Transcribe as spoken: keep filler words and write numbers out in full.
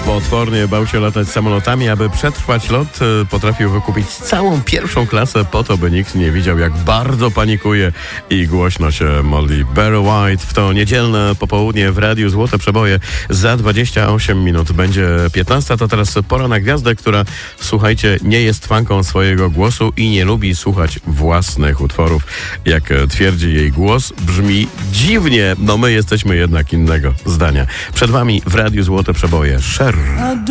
Potwornie bał się latać samolotami, aby przetrwać lot, potrafił wykupić całą pierwszą klasę po to, by nikt nie widział, jak bardzo panikuje i głośno się modli. Barry White w to niedzielne popołudnie w Radiu Złote Przeboje za dwadzieścia osiem minut. Będzie piętnasta, to teraz pora na gwiazdę, która, słuchajcie, nie jest fanką swojego głosu i nie lubi słuchać własnych utworów. Jak twierdzi jej głos, brzmi dziwnie. No my jesteśmy jednak innego zdania. Przed wami w Radiu Złote Przeboje Cher.